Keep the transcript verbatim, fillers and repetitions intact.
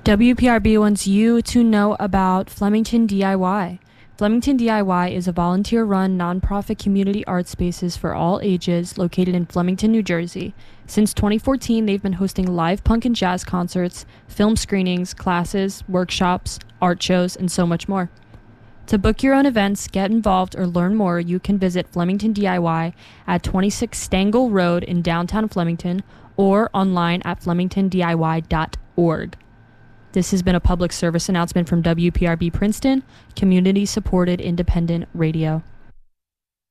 W P R B wants you to know about Flemington D I Y. Flemington D I Y is a volunteer-run, nonprofit community art spaces for all ages located in Flemington, New Jersey. Since twenty fourteen, they've been hosting live punk and jazz concerts, film screenings, classes, workshops, art shows, and so much more. To book your own events, get involved, or learn more, you can visit Flemington D I Y at twenty-six Stangl Road in downtown Flemington or online at flemington d i y dot org. This has been a public service announcement from W P R B Princeton, community-supported independent radio.